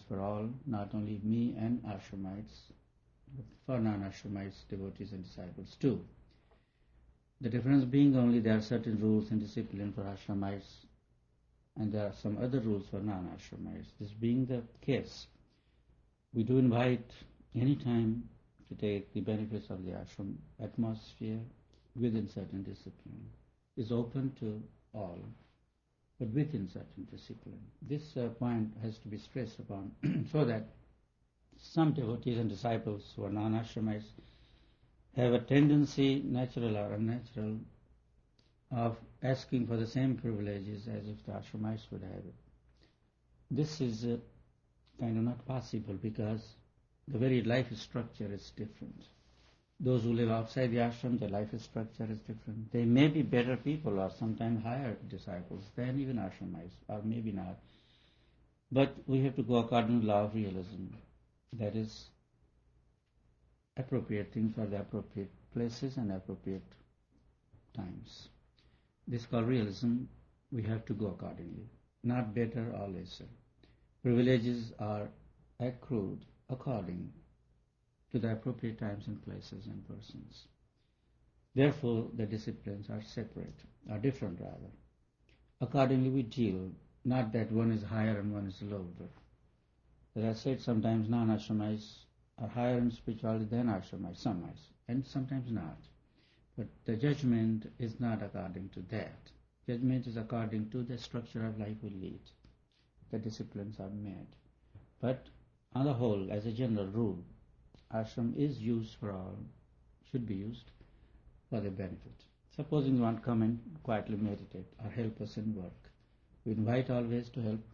for all, not only me and ashramites, but for non-ashramites, devotees and disciples too. The difference being only there are certain rules and discipline for ashramites and there are some other rules for non-ashramites. This being the case, we do invite any time to take the benefits of the ashram atmosphere within certain discipline. It's open to all, but within certain discipline. This point has to be stressed upon so that some devotees and disciples who are non-ashramites have a tendency, natural or unnatural, of asking for the same privileges as if the ashramites would have it. This is kind of not possible because the very life structure is different. Those who live outside the ashram, their life structure is different. They may be better people or sometimes higher disciples than even ashramites, or maybe not. But we have to go according to law of realism. That is, appropriate thing for the appropriate places and appropriate times. This is called realism. We have to go accordingly, not better or lesser. Privileges are accrued according to the appropriate times and places and persons. Therefore, the disciplines are separate, are different rather. Accordingly, we deal, not that one is higher and one is lower. As I said, sometimes non-ashramites are higher in spirituality than ashramites, and sometimes not. But the judgment is not according to that. Judgment is according to the structure of life we lead. The disciplines are made. But on the whole, as a general rule, ashram is used for all, should be used for their benefit. Supposing you want to come and quietly meditate or help us in work, we invite always to help,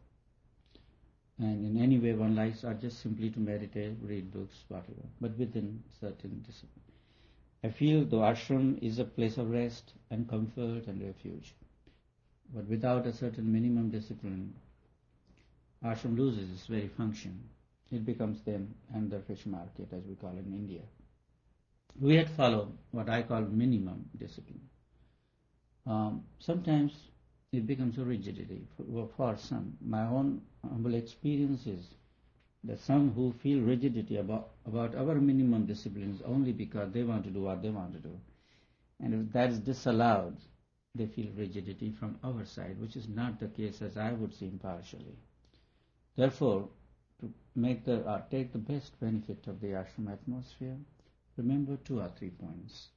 and in any way one likes, or just simply to meditate, read books, whatever, but within certain discipline. I feel the ashram is a place of rest and comfort and refuge, but without a certain minimum discipline, ashram loses its very function. It becomes then another fish market, as we call it in India. We had to follow what I call minimum discipline. Sometimes it becomes a rigidity for some. My own humble experience is that some who feel rigidity about our minimum disciplines only because they want to do what they want to do. And if that is disallowed, they feel rigidity from our side, which is not the case as I would see impartially. Therefore, to take the best benefit of the ashram atmosphere, remember 2 or 3 points.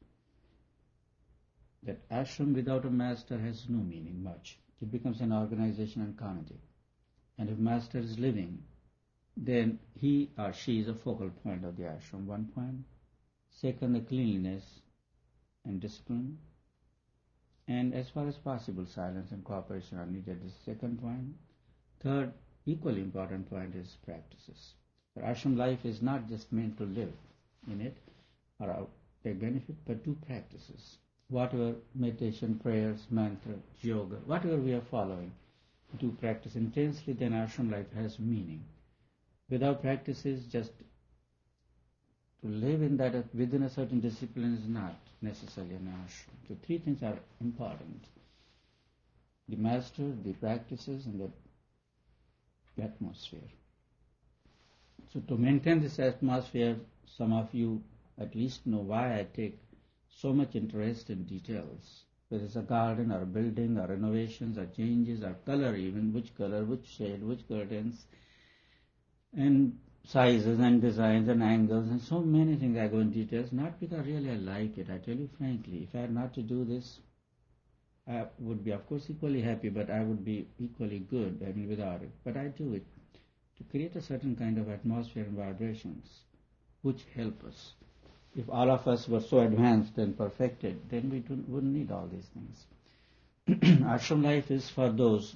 That ashram without a master has no meaning much. It becomes an organization and committee. And if master is living, then he or she is a focal point of the ashram, 1 point. Second, the cleanliness and discipline. And as far as possible, silence and cooperation are needed, this is the 2nd point. Third, equally important point is practices. For ashram life is not just meant to live in it or take benefit, but do practices. Whatever meditation, prayers, mantra, yoga, whatever we are following, do practice intensely, then ashram life has meaning. Without practices, just to live in that within a certain discipline is not necessarily an ashram. So 3 things are important: the master, the practices, and the atmosphere. So to maintain this atmosphere, some of you at least know why I take so much interest in details. Whether it's a garden or a building or renovations or changes or color even, which color, which shade, which curtains, and sizes and designs and angles and so many things. I go in details, not because really I like it. I tell you frankly, if I had not to do this, I would be, of course, equally happy, but I would be equally good, without it. But I do it to create a certain kind of atmosphere and vibrations which help us. If all of us were so advanced and perfected, then we wouldn't need all these things. Ashram life is for those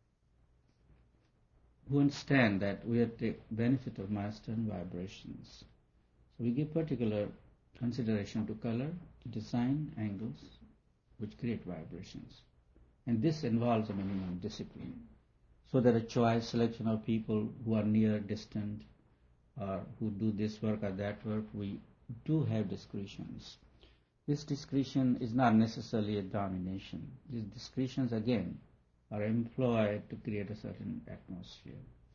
who understand that we have to take benefit of master and vibrations. So we give particular consideration to color, design, angles, which create vibrations. And this involves a minimum discipline. So that a choice selection of people who are near, distant, or who do this work or that work, we do have discretions. This discretion is not necessarily a domination. These discretions, again, are employed to create a certain atmosphere.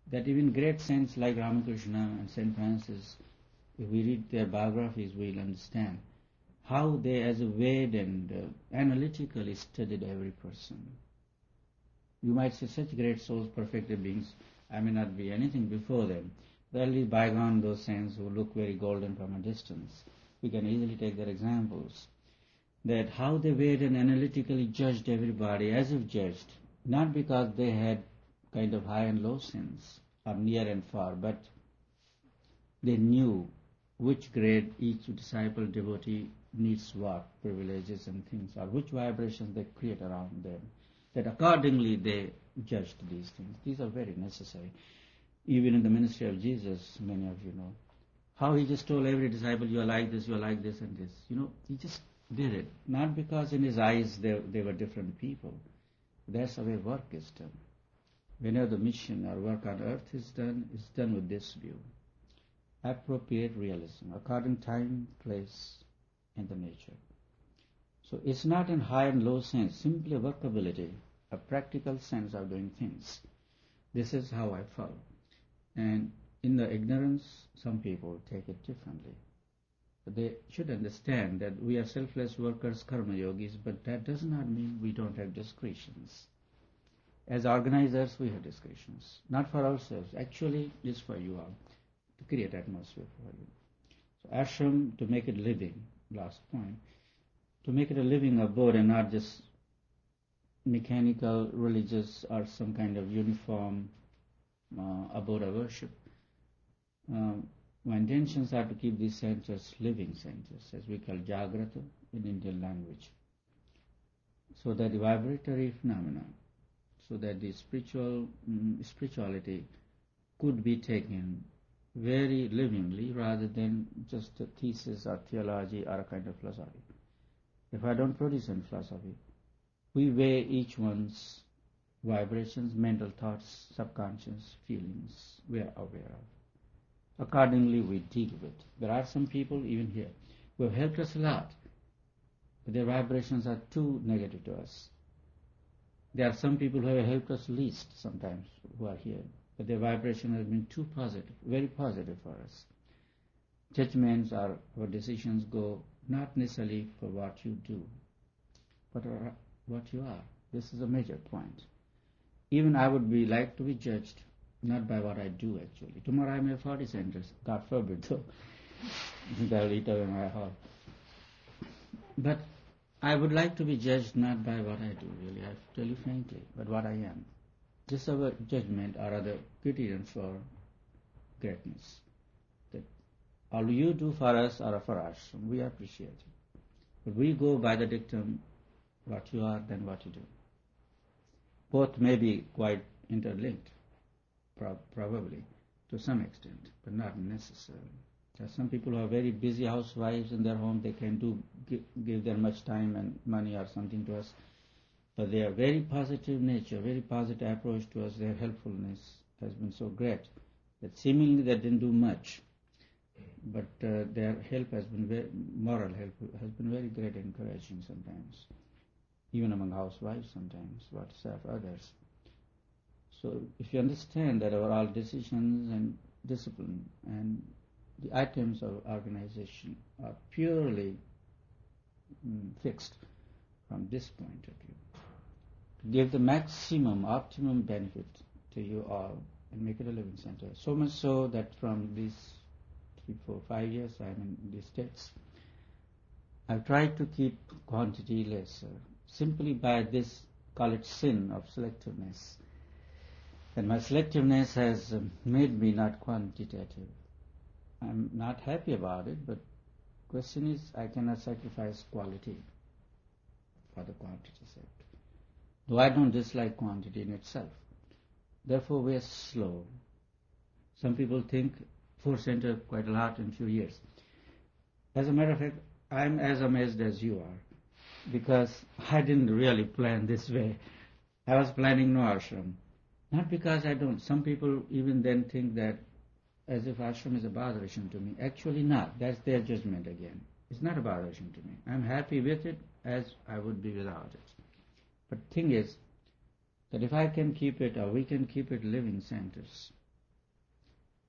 that even great saints like Ramakrishna and St. Francis, if we read their biographies, we'll understand how they, as a weighed and analytically studied every person. You might say such great souls, perfected beings, I may not be anything before them. They'll leave bygone those saints who look very golden from a distance. We can easily take their examples. That how they weighed and analytically judged everybody as if judged, not because they had kind of high and low sins, or near and far, but they knew which grade each disciple, devotee needs what, privileges and things, or which vibrations they create around them. That accordingly they judged these things. These are very necessary. Even in the ministry of Jesus, many of you know, how he just told every disciple, you are like this and this. He just did it. Not because in his eyes they were different people. That's the way work is done. Whenever the mission or work on earth is done, it's done with this view. Appropriate realism, according time, place, and the nature. So it's not in high and low sense, simply workability, a practical sense of doing things. This is how I follow. And in the ignorance, some people take it differently. But they should understand that we are selfless workers, karma yogis, but that does not mean we don't have discretions. As organizers, we have discretions. Not for ourselves. Actually, it's for you all, to create atmosphere for you. So ashram, to make it living, last point, to make it a living abode and not just mechanical, religious, or some kind of uniform abode of worship. My intentions are to keep these centers living centers, as we call Jagrata in Indian language, so that the vibratory phenomena, so that the spirituality could be taken very livingly rather than just a thesis or theology or a kind of philosophy. If I don't produce any philosophy, we weigh each one's vibrations, mental thoughts, subconscious feelings we are aware of. Accordingly, we deal with. There are some people, even here, who have helped us a lot, but their vibrations are too negative to us. There are some people who have helped us least sometimes, who are here, but their vibration has been too positive, very positive for us. Judgments or decisions go not necessarily for what you do, but what you are. This is a major point. Even I would like to be judged not by what I do actually. Tomorrow I may have 40 centers, God forbid, though. They'll eat away my heart. But I would like to be judged not by what I do, really, I tell you frankly, but what I am. This is our judgment or other criterion for greatness. That all you do for us or for us, we appreciate it. But we go by the dictum, what you are, then what you do. Both may be quite interlinked, probably, to some extent, but not necessarily. There are some people who are very busy housewives in their home, they can give them much time and money or something to us, but their very positive nature, very positive approach to us, their helpfulness has been so great that seemingly they didn't do much, but their help has been moral help has been very great and encouraging sometimes, even among housewives sometimes, what to say of others. So if you understand that our all decisions and discipline and the items of organization are purely fixed from this point of view, to give the maximum, optimum benefit to you all and make it a living center. So much so that from these 3, 4, 5 years I'm in these States, I've tried to keep quantity lesser, simply by this, call it sin of selectiveness. And my selectiveness has made me not quantitative. I'm not happy about it, but question is, I cannot sacrifice quality for the quantity sake. Though I don't dislike quantity in itself. Therefore, we are slow. Some people think 4 centers quite a lot in a few years. As a matter of fact, I'm as amazed as you are, because I didn't really plan this way. I was planning no ashram. Not because I don't. Some people even then think that as if ashram is a botheration to me. Actually not. That's their judgment again. It's not a botheration to me. I'm happy with it as I would be without it. But the thing is that if I can keep it or we can keep it living centers,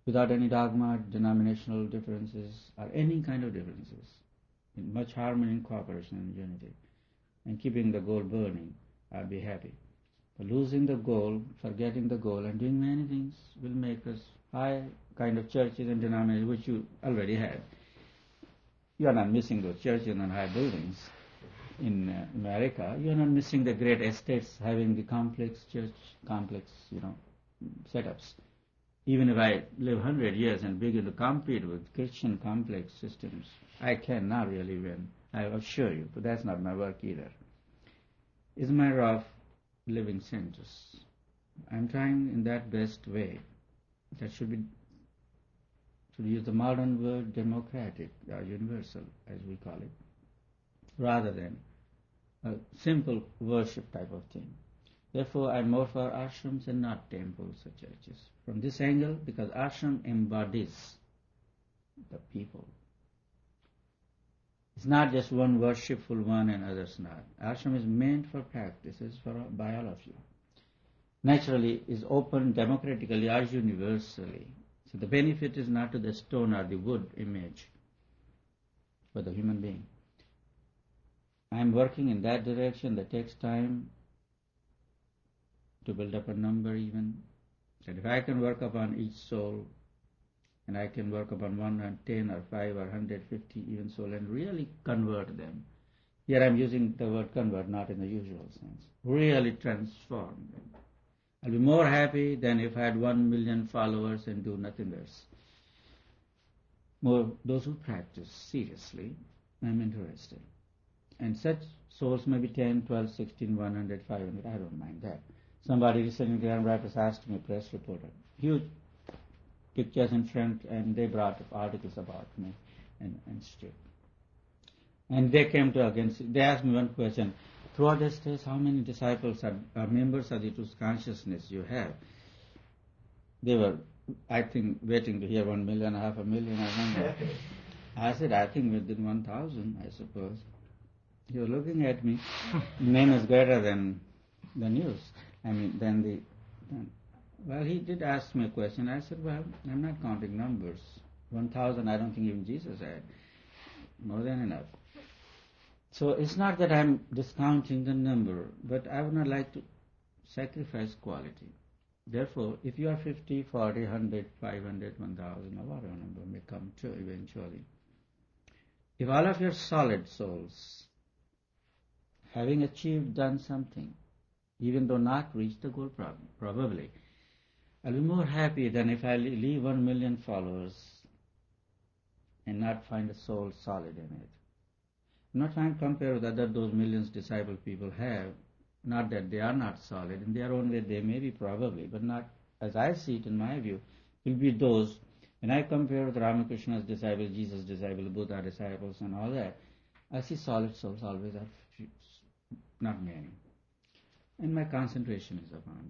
without any dogma, denominational differences, or any kind of differences, in much harmony and cooperation and unity, and keeping the goal burning, I'll be happy. But losing the goal, forgetting the goal, and doing many things will make us high kind of churches and denominations, which you already had. You are not missing those churches and high buildings in America. You are not missing the great estates having the complex church, complex, setups. Even if I live 100 years and begin to compete with Christian complex systems, I cannot really win, I assure you, but that's not my work either. It's a matter of living centers. I'm trying in that best way. That should be, to use the modern word, democratic or universal, as we call it, rather than a simple worship type of thing. Therefore, I'm more for ashrams and not temples or churches. From this angle, because ashram embodies the people. It's not just one worshipful one and others not. Ashram is meant for practices by all of you. Naturally, is open democratically or universally. So the benefit is not to the stone or the wood image, but the human being. I'm working in that direction. That takes time to build up a number even. And if I can work upon each soul, and I can work upon 110 or 5 or 150 even soul and really convert them. Here I'm using the word convert, not in the usual sense. Really transform them. I'll be more happy than if I had 1 million followers and do nothing else. More those who practice seriously, I'm interested. And such souls may be 10, 12, 16, 100, 500, I don't mind that. Somebody recently, Grand Rapids, asked me, a press reporter, huge pictures in front, and they brought articles about me and stuff. And they came to against, they asked me one question, throughout the days, how many disciples are members of the truth consciousness you have? They were, I think, waiting to hear 1 million, half a million, I don't know. I said, I think within 1,000, I suppose. You're looking at me, name is greater than the news. Well, he did ask me a question. I said, well, I'm not counting numbers. 1,000, I don't think even Jesus had. More than enough. So it's not that I'm discounting the number, but I would not like to sacrifice quality. Therefore, if you are 50, 40, 100, 500, 1,000, or whatever number may come true eventually, if all of your solid souls, having achieved, done something, even though not reached the goal probably, I'll be more happy than if I leave 1 million followers and not find a soul solid in it. I'm not trying to compare with other those millions disciple people have, not that they are not solid. In their own way they may be probably, but not, as I see it in my view, will be those, when I compare with Ramakrishna's disciples, Jesus' disciples, Buddha disciples and all that, I see solid souls always are few, not many. And my concentration is upon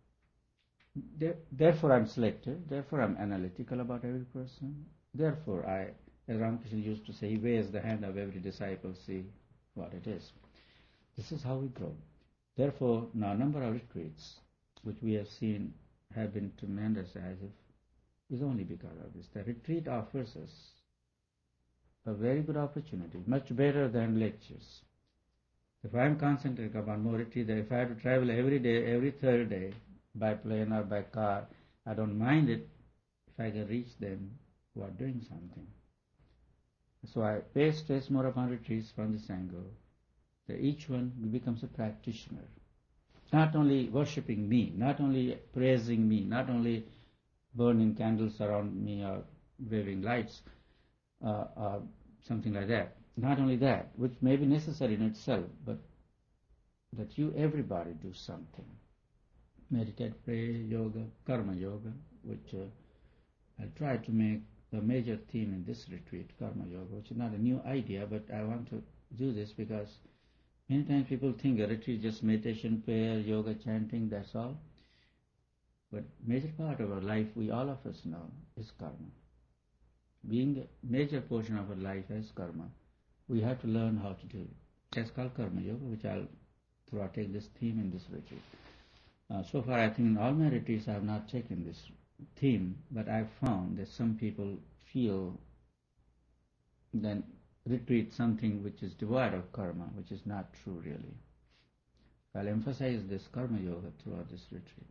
them. Therefore I'm selective, therefore I'm analytical about every person. Therefore I, as Ramakrishna used to say, he weighs the hand of every disciple, see what it is. This is how we grow. Therefore, now a number of retreats, which we have seen have been tremendous as if, is only because of this. The retreat offers us a very good opportunity, much better than lectures. If I am concentrating upon more retreat, if I have to travel every day, every third day, by plane or by car, I don't mind it if I can reach them who are doing something. So I pay stress more upon retreats from this angle, that each one becomes a practitioner. Not only worshipping me, not only praising me, not only burning candles around me or waving lights or something like that. Not only that, which may be necessary in itself, but that you, everybody, do something. Meditate, pray, yoga, karma yoga, which I'll try to make the major theme in this retreat, karma yoga, which is not a new idea, but I want to do this because many times people think a retreat is just meditation, prayer, yoga, chanting, that's all. But major part of our life, we all of us know, is karma. Being a major portion of our life as karma, we have to learn how to do it. That's called karma yoga, which I'll take this theme in this retreat. So far, I think in all my retreats, I have not taken this theme, but I've found that some people feel then retreat something which is devoid of karma, which is not true really. I'll emphasize this karma yoga throughout this retreat.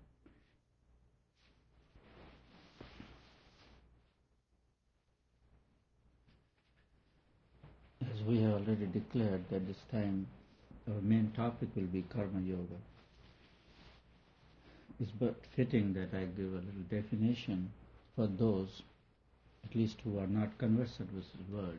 As we have already declared that this time our main topic will be karma yoga. It's but fitting that I give a little definition for those, at least who are not conversant with the word.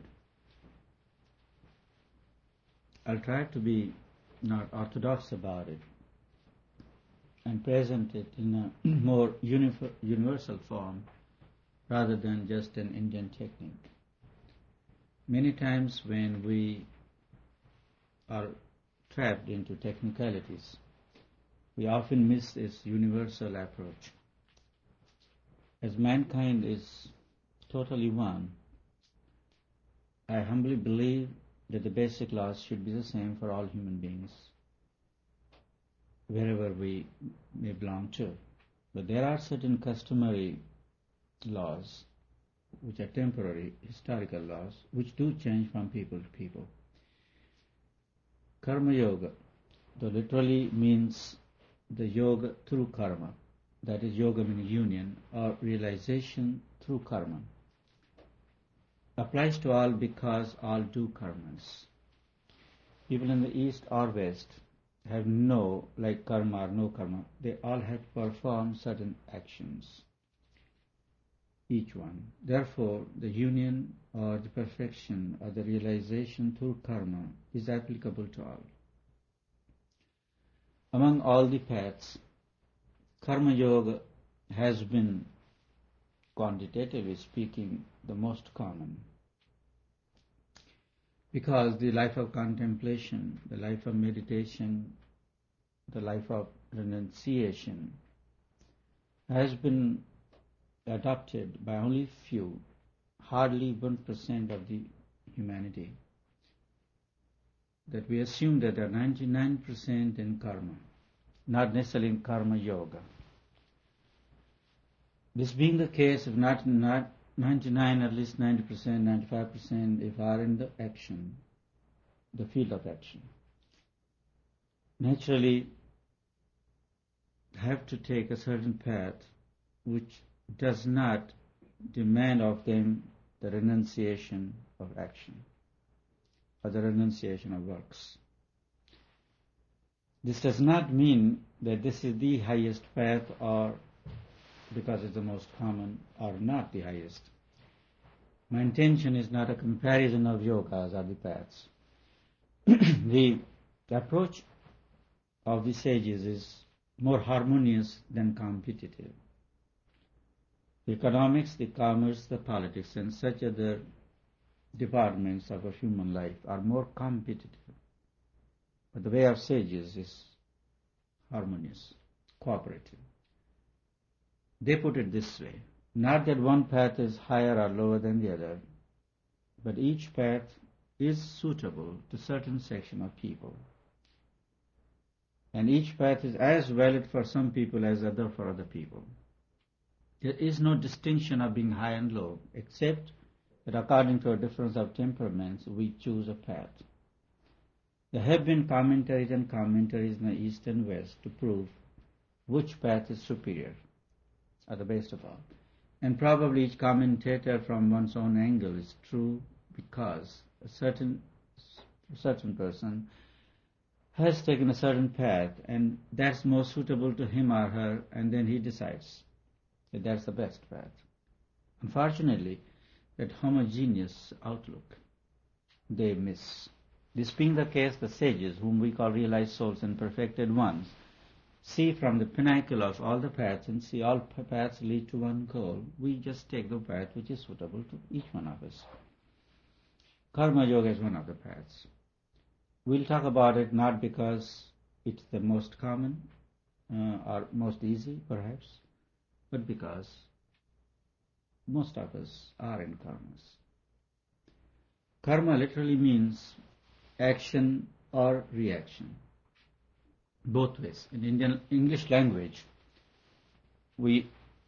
I'll try to be not orthodox about it and present it in a more universal form rather than just an Indian technique. Many times when we are trapped into technicalities, we often miss this universal approach. As mankind is totally one, I humbly believe that the basic laws should be the same for all human beings, wherever we may belong to. But there are certain customary laws, which are temporary, historical laws, which do change from people to people. Karma yoga, though literally means the yoga through karma, that is yoga meaning union or realization through karma, applies to all because all do karmas. People in the East or West have no, like karma or no karma, they all have to perform certain actions, each one. Therefore, the union or the perfection or the realization through karma is applicable to all. Among all the paths, karma yoga has been, quantitatively speaking, the most common. Because the life of contemplation, the life of meditation, the life of renunciation has been adopted by only few, hardly 1% of the humanity. That we assume that there are 99% in karma, not necessarily in karma yoga. This being the case, if not 99, at least 90%, 95%, if are in the action, the field of action, naturally have to take a certain path which does not demand of them the renunciation of action or the renunciation of works. This does not mean that this is the highest path or because it's the most common or not the highest. My intention is not a comparison of yogas or the paths. The approach of the sages is more harmonious than competitive. The economics, the commerce, the politics, and such other departments of a human life are more competitive. But the way of sages is harmonious, cooperative. They put it this way, not that one path is higher or lower than the other, but each path is suitable to certain section of people. And each path is as valid for some people as other for other people. There is no distinction of being high and low, except that according to a difference of temperaments, we choose a path. There have been commentaries and commentaries in the East and West to prove which path is superior, or the best of all. And probably each commentator from one's own angle is true because a certain person has taken a certain path and that's more suitable to him or her, and then he decides that that's the best path. Unfortunately, that homogeneous outlook they miss. This being the case, the sages, whom we call realized souls and perfected ones, see from the pinnacle of all the paths and see all paths lead to one goal. We just take the path which is suitable to each one of us. Karma yoga is one of the paths. We'll talk about it not because it's the most common or most easy perhaps, but because most of us are in karmas. Karma literally means action or reaction, both ways. In Indian English language, we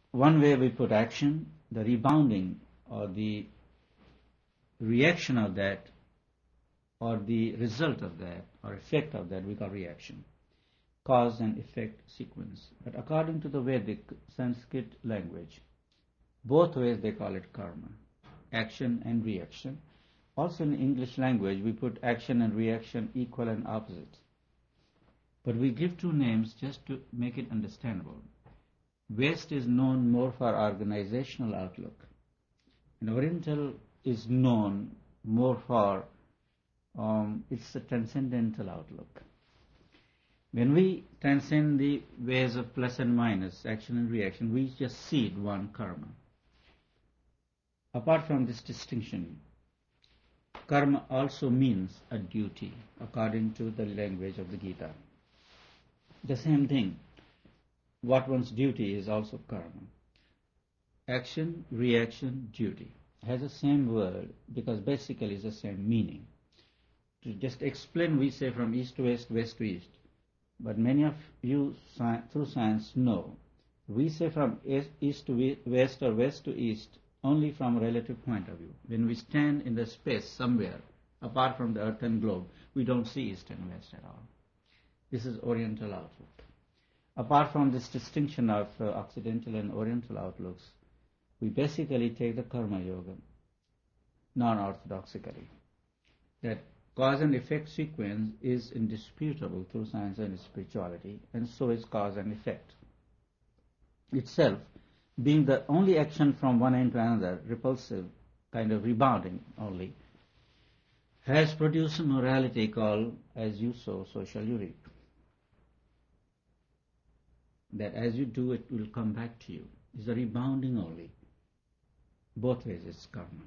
one way we put action, the rebounding or the reaction of that or the result of that or effect of that we call reaction. Cause and effect sequence. But according to the Vedic Sanskrit language, both ways they call it karma, action and reaction. Also in English language we put action and reaction equal and opposite. But we give two names just to make it understandable. West is known more for organizational outlook, and Oriental is known more for it's a transcendental outlook. When we transcend the ways of plus and minus, action and reaction, we just see it one karma. Apart from this distinction, karma also means a duty according to the language of the Gita. The same thing, what one's duty is also karma. Action, reaction, duty has the same word because basically it's the same meaning. To just explain, we say from east to west, west to east. But many of you through science know we say from east to west or west to east only from a relative point of view. When we stand in the space somewhere apart from the earth and globe, we don't see east and west at all. This is Oriental outlook. Apart from this distinction of Occidental and Oriental outlooks, we basically take the Karma Yoga non-orthodoxically. That cause and effect sequence is indisputable through science and spirituality, and so is cause and effect. Itself, being the only action from one end to another, repulsive, kind of rebounding only, has produced a morality called, as you sow, so shall you reap. That as you do, it will come back to you. It's a rebounding only. Both ways it's karma.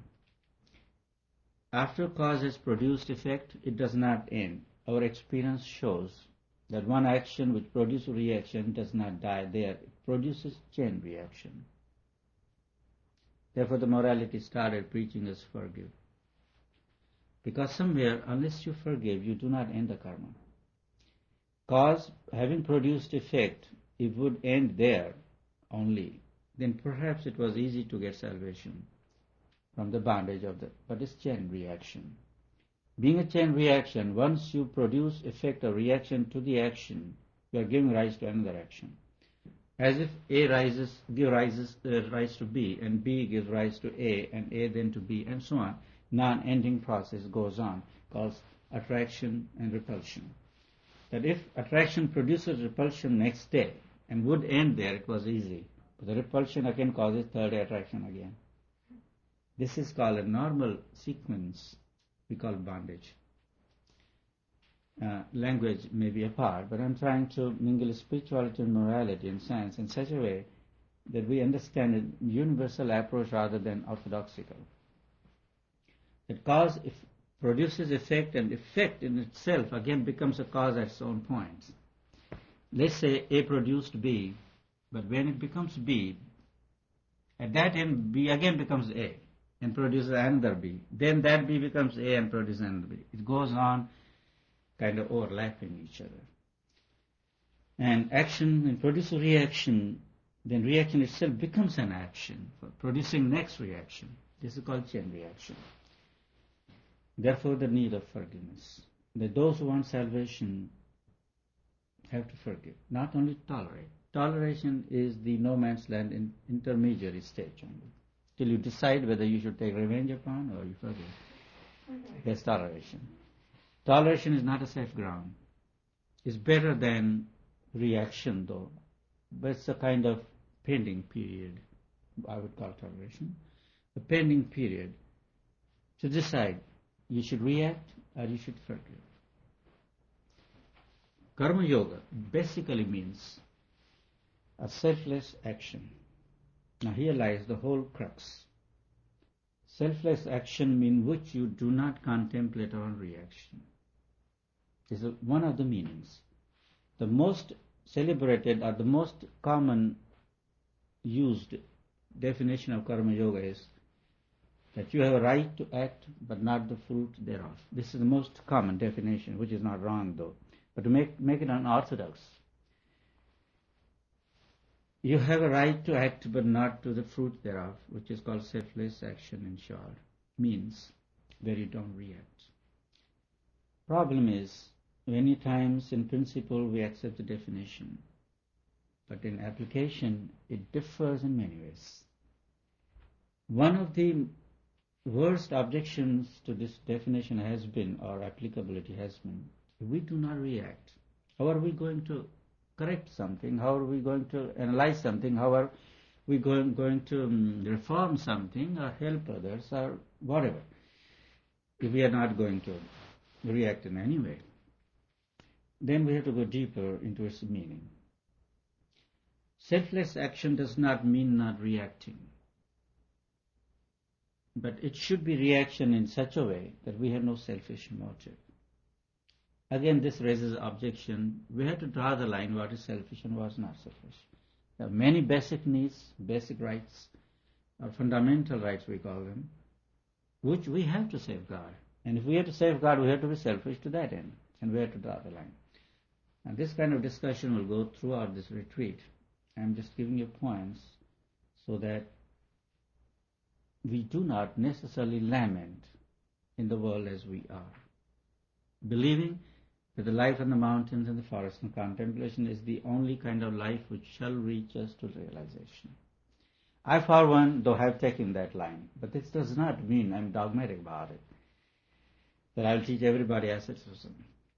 After cause has produced effect, it does not end. Our experience shows that one action which produces a reaction does not die there. It produces chain reaction. Therefore the morality started preaching us forgive. Because somewhere, unless you forgive, you do not end the karma. Cause having produced effect, it would end there only. Then perhaps it was easy to get salvation from the bondage of the, but it's chain reaction. Being a chain reaction, once you produce effect or reaction to the action, you are giving rise to another action. As if A gives rise to B, and B gives rise to A, and A then to B, and so on. Non-ending process goes on, called attraction and repulsion. That if attraction produces repulsion next day, and would end there, it was easy. But the repulsion again causes third attraction again. This is called a normal sequence we call bondage. Language may be apart, but I'm trying to mingle spirituality and morality and science in such a way that we understand a universal approach rather than orthodoxical. That cause produces effect, and effect in itself again becomes a cause at its own points. Let's say A produced B, but when it becomes B, at that end B again becomes A and produces another B. Then that B becomes A and produces another B. It goes on kind of overlapping each other. And action and produces reaction, then reaction itself becomes an action for producing next reaction. This is called chain reaction. Therefore the need of forgiveness. That those who want salvation have to forgive, not only tolerate. Toleration is the no man's land in intermediary stage only. Till you decide whether you should take revenge upon or you forgive. That's toleration. Toleration is not a safe ground. It's better than reaction though, but it's a kind of pending period, I would call toleration. A pending period to decide you should react or you should forgive. Karma Yoga basically means a selfless action. Now here lies the whole crux. Selfless action in which you do not contemplate on reaction is one of the meanings. The most celebrated or the most common used definition of Karma Yoga is that you have a right to act but not the fruit thereof. This is the most common definition, which is not wrong though. But to make it unorthodox, You have a right to act but not to the fruit thereof, which is called selfless action in short, means where you don't react. Problem is, many times in principle we accept the definition, but in application it differs in many ways. One of the worst objections to this definition has been, or applicability has been, if we do not react, how are we going to correct something? How are we going to analyze something? How are we going to reform something or help others or whatever, if we are not going to react in any way? Then we have to go deeper into its meaning. Selfless action does not mean not reacting, but it should be reaction in such a way that we have no selfish motive. Again, this raises objection. We have to draw the line what is selfish and what is not selfish. There are many basic needs, basic rights, or fundamental rights we call them, which we have to safeguard. And if we have to safeguard, we have to be selfish to that end, and we have to draw the line. And this kind of discussion will go throughout this retreat. I'm just giving you points so that we do not necessarily lament in the world as we are, believing that the life in the mountains and the forest and contemplation is the only kind of life which shall reach us to realization. I, for one, though have taken that line, but this does not mean I'm dogmatic about it, that I'll teach everybody asceticism.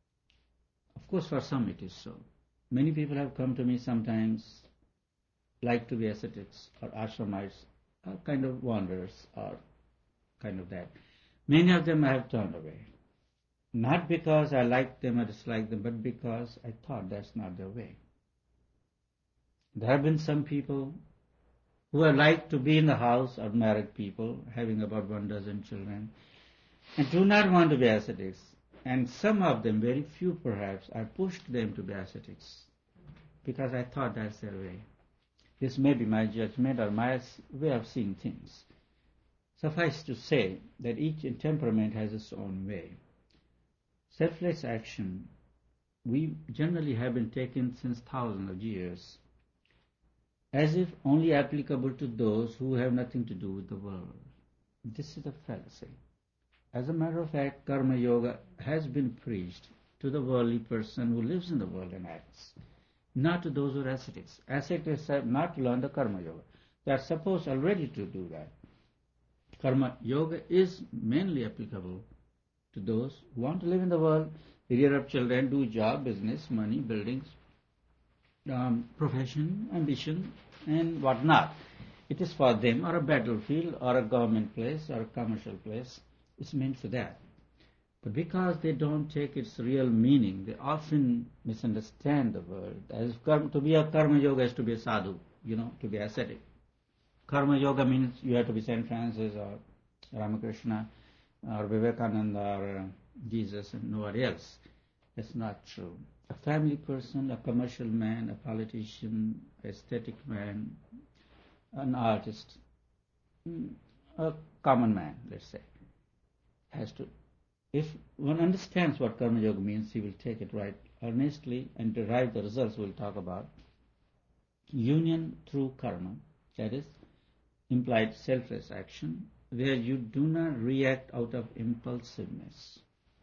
Of course, for some it is so. Many people have come to me sometimes, like to be ascetics or ashramites, or kind of wanderers, or kind of that. Many of them I have turned away. Not because I like them or dislike them, but because I thought that's not their way. There have been some people who have liked to be in the house of married people, having about 12 children, and do not want to be ascetics. And some of them, very few perhaps, I pushed them to be ascetics because I thought that's their way. This may be my judgment or my way of seeing things. Suffice to say that each temperament has its own way. Selfless action, we generally have been taken since thousands of years as if only applicable to those who have nothing to do with the world. This is a fallacy. As a matter of fact, Karma Yoga has been preached to the worldly person who lives in the world and acts, not to those who are ascetics. Ascetics have not learned the Karma Yoga. They are supposed already to do that. Karma Yoga is mainly applicable to those who want to live in the world, rear up children, do job, business, money, buildings, profession, ambition, and whatnot. It is for them, or a battlefield, or a government place, or a commercial place. It's meant for that. But because they don't take its real meaning, they often misunderstand the word. As to be a Karma Yoga is to be a sadhu, to be ascetic. Karma Yoga means you have to be St. Francis or Ramakrishna or Vivekananda or Jesus and nobody else. That's not true. A family person, a commercial man, a politician, aesthetic man, an artist, a common man, let's say, has to. If one understands what Karma Yoga means, he will take it right earnestly and derive the results we'll talk about. Union through karma, that is, implied selfless action, where you do not react out of impulsiveness.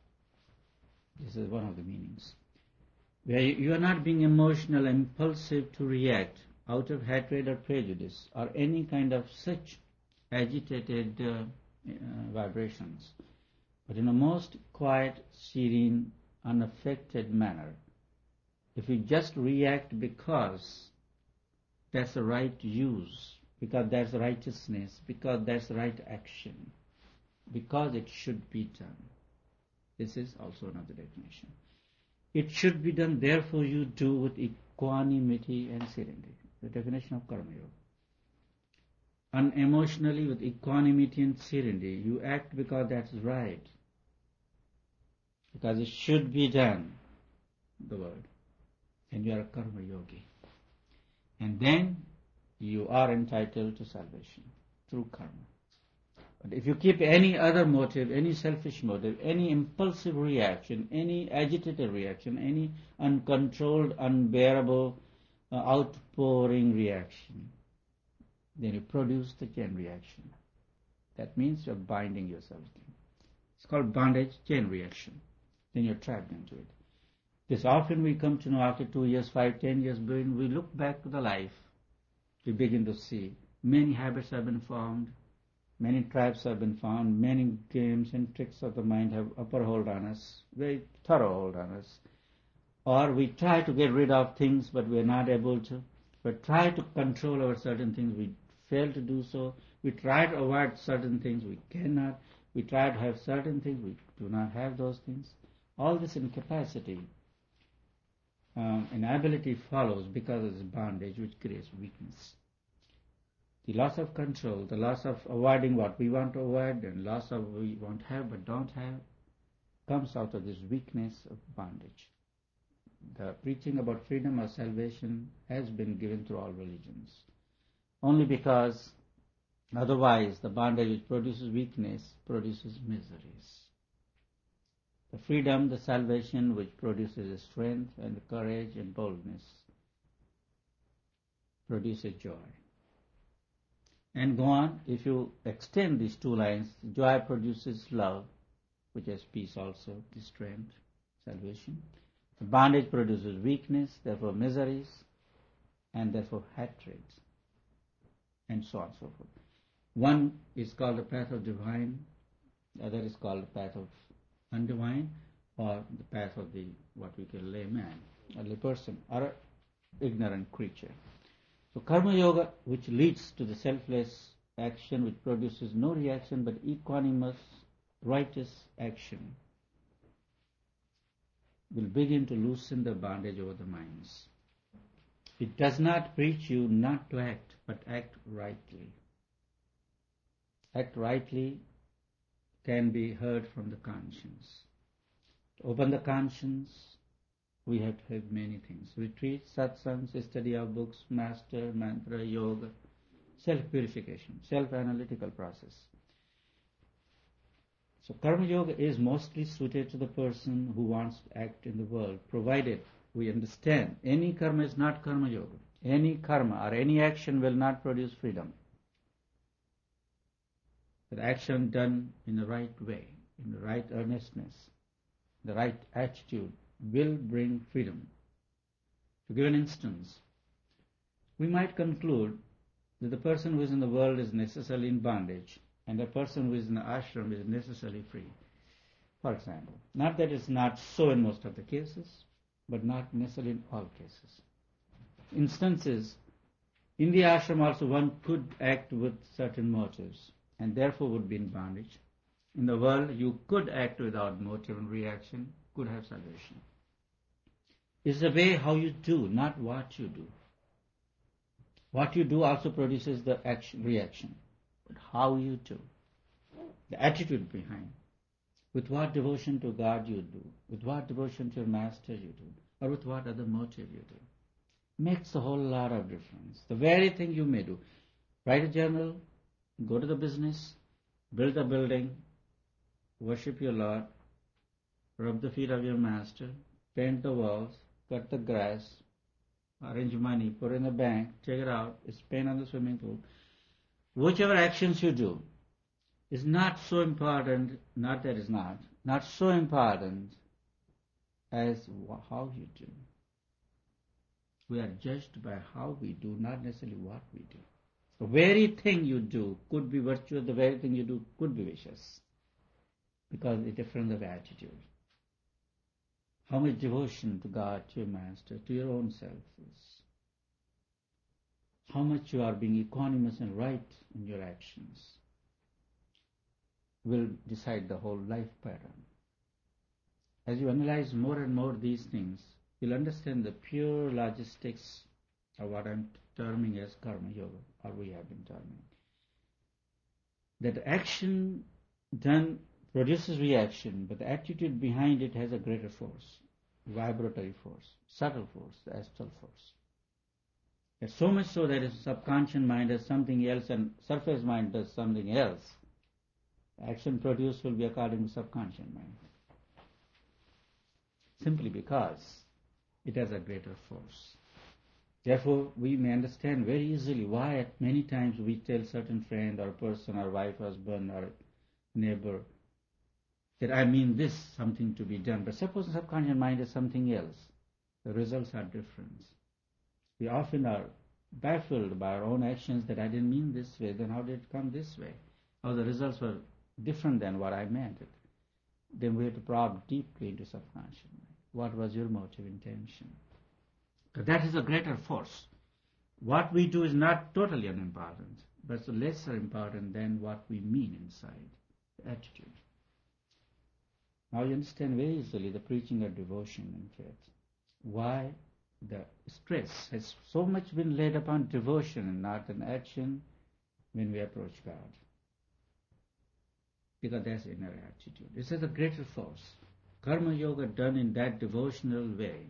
This is one of the meanings. Where you are not being emotional, impulsive to react out of hatred or prejudice or any kind of such agitated vibrations, but in a most quiet, serene, unaffected manner. If you just react because that's the right use, because that's righteousness, because that's the right action, because it should be done. This is also another definition. It should be done, therefore you do with equanimity and serenity. The definition of Karma Yoga. Unemotionally, with equanimity and serenity, you act because that's right, because it should be done, the word. And you are a Karma Yogi. And then you are entitled to salvation through karma. But if you keep any other motive, any selfish motive, any impulsive reaction, any agitated reaction, any uncontrolled, unbearable outpouring reaction. Then you produce the chain reaction. That means you're binding yourself. It's called bondage chain reaction. Then you're trapped into it. This often we come to know after 2 years, 5, 10 years, when we look back to the life, we begin to see many habits have been formed, many traps have been found, many games and tricks of the mind have upper hold on us, very thorough hold on us. Or we try to get rid of things, but we are not able to. We try to control over certain things, we fail to do so. We try to avoid certain things, we cannot. We try to have certain things, we do not have those things. All this incapacity, inability follows because of this bondage which creates weakness. The loss of control, the loss of avoiding what we want to avoid, and loss of what we want to have but don't have, comes out of this weakness of bondage. The preaching about freedom or salvation has been given through all religions. Only because otherwise the bondage which produces weakness produces miseries. The freedom, the salvation which produces strength and courage and boldness produces joy. And go on, if you extend these two lines, joy produces love, which has peace also, the strength, salvation. The bondage produces weakness, therefore miseries, and therefore hatred, and so on and so forth. One is called the path of divine, the other is called the path of undivine, or the path of the what we call layman, a lay person, or ignorant creature. So karma yoga, which leads to the selfless action, which produces no reaction but equanimous, righteous action, will begin to loosen the bondage over the minds. It does not preach you not to act, but act rightly. Act rightly can be heard from the conscience. To open the conscience, we have to have many things. Retreats, satsangs, study of books, master, mantra, yoga, self-purification, self-analytical process. So karma yoga is mostly suited to the person who wants to act in the world, provided we understand any karma is not karma yoga. Any karma or any action will not produce freedom. But action done in the right way, in the right earnestness, the right attitude will bring freedom. To give an instance, we might conclude that the person who is in the world is necessarily in bondage, and the person who is in the ashram is necessarily free. For example, not that it's not so in most of the cases, but not necessarily in all cases. Instances, in the ashram also one could act with certain motives, and therefore would be in bondage. In the world, you could act without motive and reaction, could have salvation. It's the way how you do, not what you do. What you do also produces the action, reaction. But how you do, the attitude behind, with what devotion to God you do, with what devotion to your master you do, or with what other motive you do, makes a whole lot of difference. The very thing you may do, write a journal, go to the business, build a building, worship your Lord, rub the feet of your master, paint the walls, cut the grass, arrange money, put it in the bank, take it out, spend on the swimming pool. Whichever actions you do is not so important, not that it's not so important as how you do. We are judged by how we do, not necessarily what we do. The very thing you do could be virtuous, the very thing you do could be vicious, because it's a difference of attitude. How much devotion to God, to your master, to your own self is. How much you are being equanimous and right in your actions will decide the whole life pattern. As you analyze more and more these things, you'll understand the pure logistics of what I'm terming as karma yoga, or we have been terming. That action done produces reaction, but the attitude behind it has a greater force, vibratory force, subtle force, the astral force. It's so much so that if subconscious mind does something else and surface mind does something else, the action produced will be according to subconscious mind. Simply because it has a greater force. Therefore, we may understand very easily why at many times we tell certain friend or person or wife, husband or neighbor that I mean this, something to be done. But suppose the subconscious mind is something else. The results are different. We often are baffled by our own actions that I didn't mean this way, then how did it come this way? How the results were different than what I meant it. Then we have to probe deeply into subconscious mind. What was your motive intention? That is a greater force. What we do is not totally unimportant, but it's lesser important than what we mean inside, the attitude. Now you understand very easily the preaching of devotion and faith. Why the stress has so much been laid upon devotion and not an action when we approach God. Because that's inner attitude. This is a greater force. Karma Yoga done in that devotional way,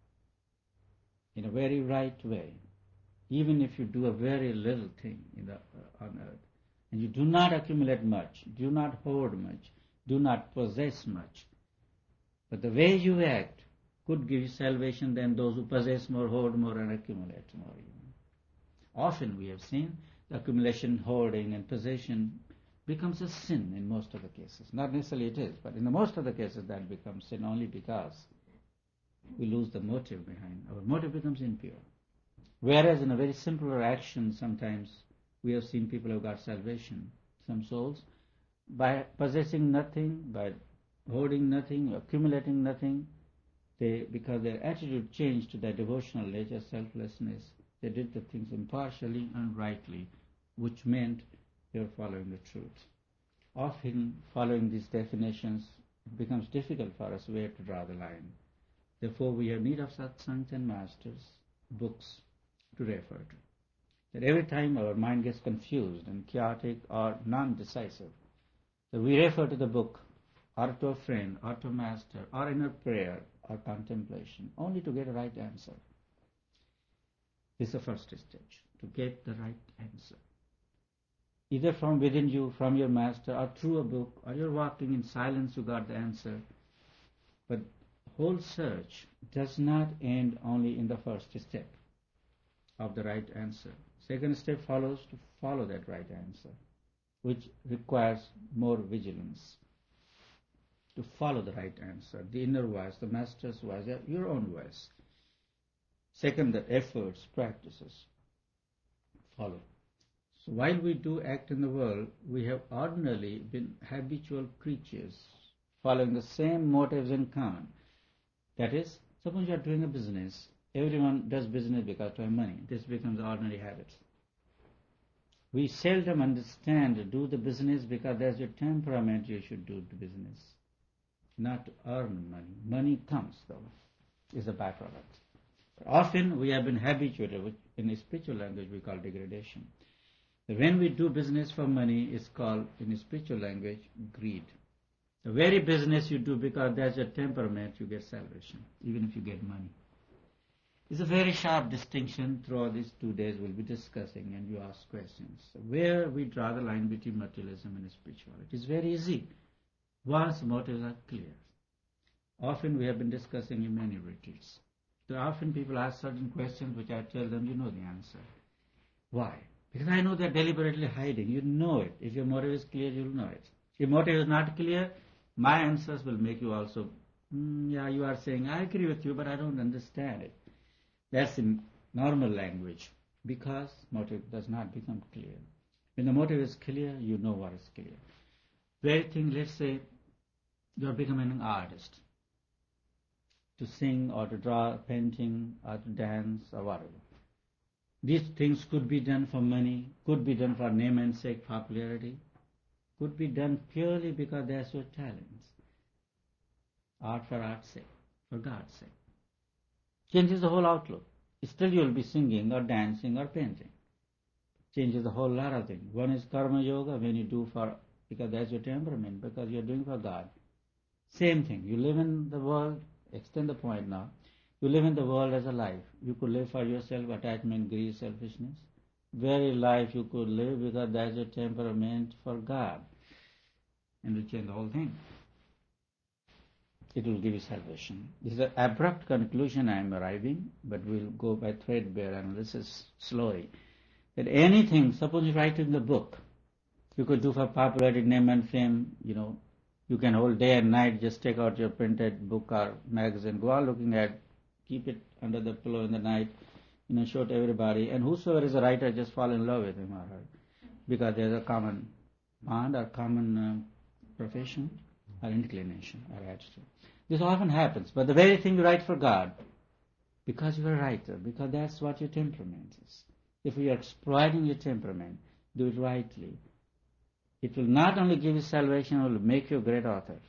in a very right way, even if you do a very little thing on earth, and you do not accumulate much, do not hoard much, do not possess much, but the way you act could give you salvation than those who possess more, hoard more, and accumulate more. Often we have seen the accumulation, hoarding, and possession becomes a sin in most of the cases. Not necessarily it is, but in the most of the cases that becomes sin only because we lose the motive behind. Our motive becomes impure. Whereas in a very simpler action, sometimes we have seen people who got salvation, some souls, by possessing nothing, by hoarding nothing, accumulating nothing, because their attitude changed to their devotional nature, selflessness, they did the things impartially and rightly, which meant they were following the truth. Often, following these definitions, it becomes difficult for us where to draw the line. Therefore, we have need of satsangs and masters, books to refer to. That every time our mind gets confused and chaotic or non-decisive, that we refer to the book, or to a friend, or to a master, or in a prayer, or contemplation, only to get a right answer. This is the first stage, to get the right answer. Either from within you, from your master, or through a book, or you're walking in silence, you got the answer. But whole search does not end only in the first step of the right answer. Second step follows to follow that right answer, which requires more vigilance. To follow the right answer, the inner voice, the master's voice, your own voice. Second, the efforts, practices. Follow. So while we do act in the world, we have ordinarily been habitual creatures, following the same motives in common. That is, suppose you are doing a business. Everyone does business because to have money. This becomes ordinary habits. We seldom understand do the business because that's your temperament you should do the business. Not to earn money. Money comes, though, is a byproduct. But often we have been habituated, which in a spiritual language we call degradation. When we do business for money, it's called, in a spiritual language, greed. The very business you do because that's your temperament, you get salvation, even if you get money. It's a very sharp distinction throughout these 2 days we'll be discussing, and you ask questions. Where we draw the line between materialism and spirituality. It's very easy once motives are clear. Often we have been discussing in many retreats. So often people ask certain questions which I tell them, you know the answer. Why? Because I know they're deliberately hiding. You know it. If your motive is clear, you'll know it. If motive is not clear, my answers will make you also, yeah, you are saying, I agree with you, but I don't understand it. That's in normal language, because motive does not become clear. When the motive is clear, you know what is clear. Very thing, let's say, you're becoming an artist, to sing or to draw, painting or to dance or whatever. These things could be done for money, could be done for name and sake, popularity, could be done purely because that's your talents. Art for art's sake, for God's sake. Changes the whole outlook. Still you'll be singing or dancing or painting. Changes a whole lot of things. One is karma yoga, when you do for, because that's your temperament, because you're doing for God. Same thing. You live in the world, extend the point now. You live in the world as a life. You could live for yourself, attachment, greed, selfishness. Very life you could live because that's your temperament for God. And you change the whole thing. it will give you salvation. This is an abrupt conclusion I am arriving, but we'll go by threadbare analysis slowly. That anything, suppose you write in the book, you could do for popularity, name and fame, you can hold day and night, just take out your printed book or magazine, go on looking at, keep it under the pillow in the night, show to everybody, and whosoever is a writer, just fall in love with him or her, because there's a common bond or common profession or inclination or attitude. This often happens, but the very thing you write for God, because you're a writer, because that's what your temperament is. If you are exploiting your temperament, do it rightly. It will not only give you salvation, it will make you a great author.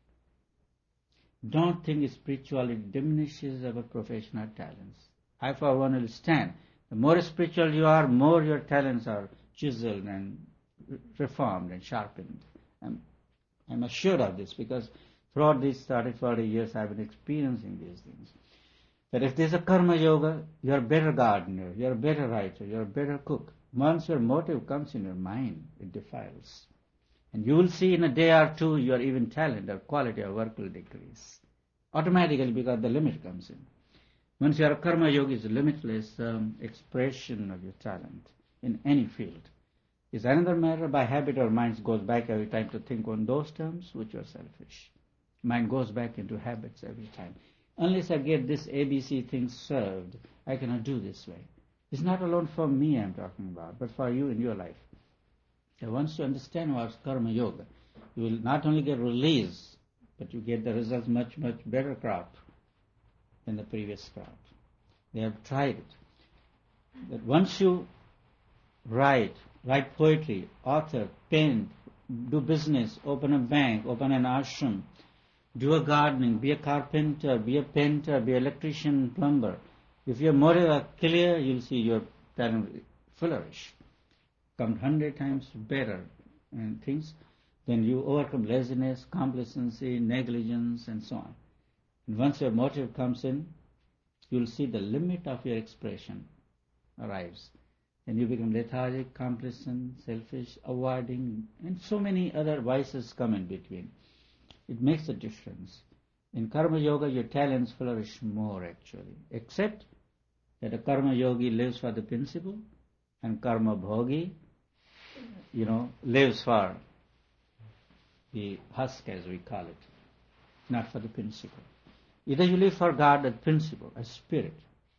Don't think spirituality diminishes our professional talents. I, for one, will stand. The more spiritual you are, more your talents are chiseled and reformed and sharpened. I'm assured of this because throughout these 30, 40 years I've been experiencing these things. That if there's a karma yoga, you're a better gardener, you're a better writer, you're a better cook. Once your motive comes in your mind, it defiles. And you will see in a day or two your even talent or quality of work will decrease. Automatically, because the limit comes in. Once you are a karma yogi, it's a limitless expression of your talent in any field. It's another matter. By habit, our mind goes back every time to think on those terms which are selfish. Mind goes back into habits every time. Unless I get this ABC thing served, I cannot do this way. It's not alone for me I'm talking about, but for you in your life. And once you understand what's karma yoga, you will not only get release, but you get the results much, much better crop than the previous crop. They have tried it. That once you write poetry, author, paint, do business, open a bank, open an ashram, do a gardening, be a carpenter, be a painter, be an electrician, plumber. If your motives are clear, you'll see your talent flourish. Come 100 times better and things, then you overcome laziness, complacency, negligence, and so on. And once your motive comes in, you'll see the limit of your expression arrives. And you become lethargic, complacent, selfish, avoiding, and so many other vices come in between. It makes a difference. In karma yoga, your talents flourish more actually, except that a karma yogi lives for the principle and karma bhogi, lives for the husk, as we call it, not for the principle. Either you live for God as principle, as spirit,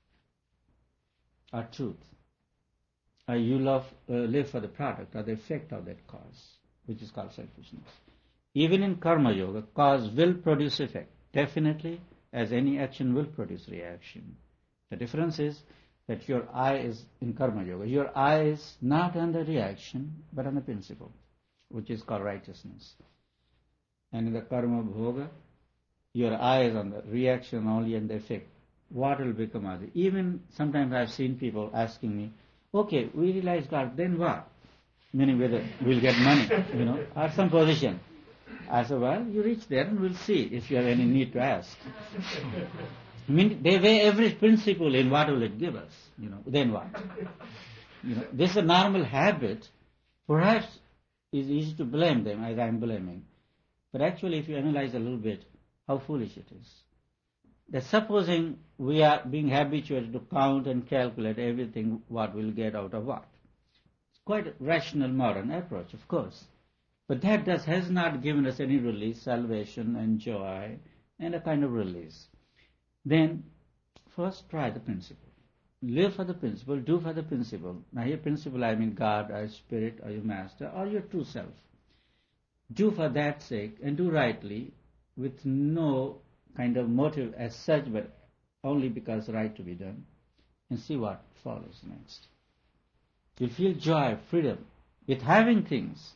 or truth, or you live for the product or the effect of that cause, which is called selfishness. Even in karma yoga, cause will produce effect, definitely, as any action will produce reaction. The difference is that your eye is, in karma yoga, your eye is not on the reaction, but on the principle, which is called righteousness. And in the karma bhoga, your eye is on the reaction only and the effect. What will become of it? Even sometimes I've seen people asking me, okay, we realize God, then what? Meaning whether we'll get money, or some position. I said, well, you reach there and we'll see if you have any need to ask. They weigh every principle in what will it give us, then what? This is a normal habit. Perhaps it's easy to blame them as I'm blaming. But actually, if you analyze a little bit, how foolish it is. That supposing we are being habituated to count and calculate everything, what we'll get out of what. It's quite a rational modern approach, of course. But that has not given us any release, salvation and joy, and a kind of release. Then, first try the principle. Live for the principle, do for the principle. Now here principle, I mean God, or Spirit, or your Master, or your true self. Do for that sake, and do rightly, with no kind of motive as such, but only because right to be done, and see what follows next. You'll feel joy, freedom, with having things,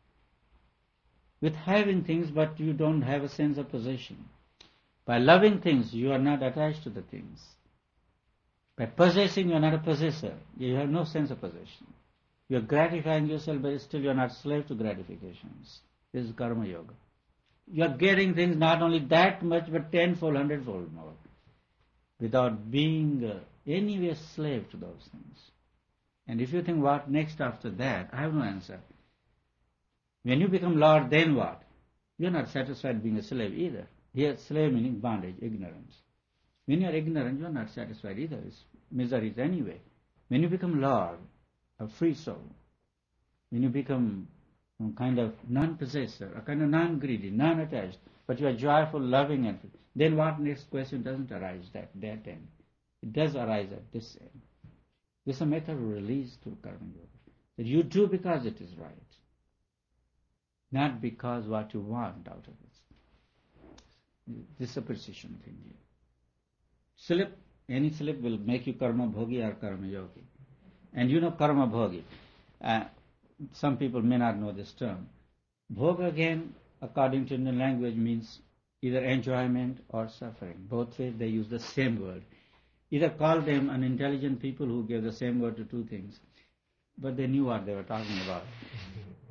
but you don't have a sense of possession. By loving things, you are not attached to the things. By possessing, you are not a possessor. You have no sense of possession. You are gratifying yourself, but still you are not slave to gratifications. This is karma yoga. You are getting things not only that much, but tenfold, hundredfold more, without being anyway slave to those things. And if you think what next after that, I have no answer. When you become Lord, then what? You are not satisfied being a slave either. Here, slave meaning bondage, ignorance. When you are ignorant, you are not satisfied either. It's miseries anyway. When you become Lord, a free soul, when you become a kind of non-possessor, a kind of non-greedy, non-attached, but you are joyful, loving, and then what next question doesn't arise at that end? It does arise at this end. This is a method of release through karma yoga. That you do because it is right, not because what you want out of it. This is a precision thing here. Slip, any slip will make you karma bhogi or karma yogi. And you know karma bhogi. Some people may not know this term. Bhoga again, according to Indian language, means either enjoyment or suffering. Both ways they use the same word. Either call them unintelligent people who gave the same word to two things, but they knew what they were talking about.